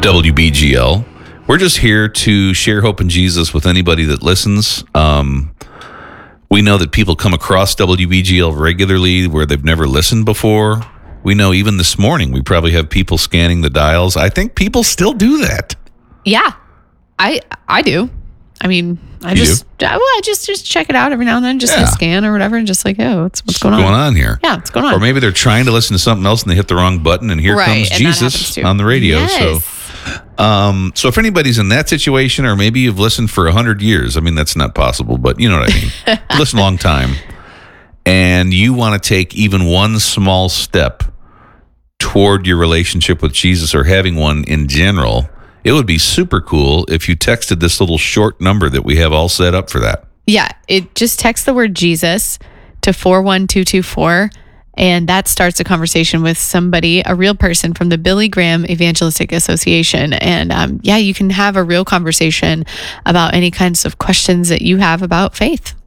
WBGL. We're just here to share hope in Jesus with anybody that listens. We know that people come across WBGL regularly where they've never listened before. We know even this morning we probably have people scanning the dials. I think people still do that. Yeah, I do. I mean, I just check it out every now and then, just hit scan or whatever, and just like, oh, what's going on here? Yeah, what's going on? Or maybe they're trying to listen to something else and they hit the wrong button, and here comes Jesus on the radio. Yes. So if anybody's in that situation, or maybe you've listened for 100 years, I mean, that's not possible, but you know what I mean. Listen a long time, and you want to take even one small step toward your relationship with Jesus, or having one in general, it would be super cool if you texted this little short number that we have all set up for that. Yeah, it just text the word Jesus to 41224, and that starts a conversation with somebody, a real person from the Billy Graham Evangelistic Association. And you can have a real conversation about any kinds of questions that you have about faith.